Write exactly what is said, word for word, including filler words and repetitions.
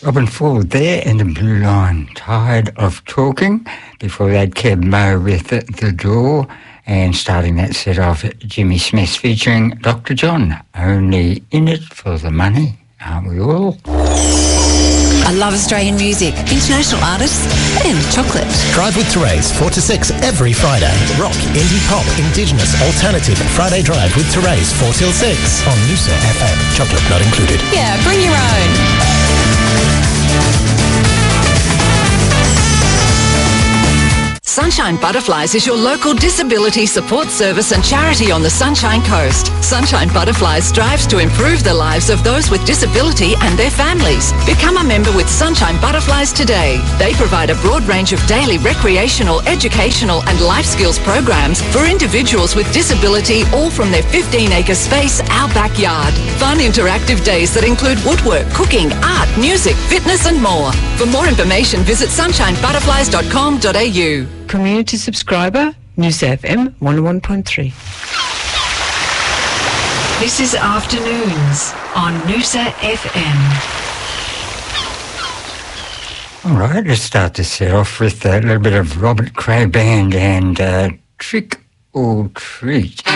Robin Ford there in the Blue Line, Tired of Talking. Before that, Kev Mo with the, the Door, and starting that set off, Jimmy Smith featuring Doctor John. Only in it for the money, aren't we all? I love Australian music, international artists, and chocolate. Drive with Therese, four to six every Friday. Rock, indie pop, indigenous, alternative. Friday Drive with Therese, four till six on Noosa F M. Chocolate not included. Yeah, bring your own. Sunshine Butterflies is your local disability support service and charity on the Sunshine Coast. Sunshine Butterflies strives to improve the lives of those with disability and their families. Become a member with Sunshine Butterflies today. They provide a broad range of daily recreational, educational and life skills programs for individuals with disability, all from their fifteen acre space, our backyard. Fun interactive days that include woodwork, cooking, art, music, fitness and more. For more information, visit sunshine butterflies dot com dot a u. Community subscriber, Noosa F M one oh one point three. This is Afternoons on Noosa F M. All right, let's start this set off with a little bit of Robert Cray Band and uh, Trick or Treat.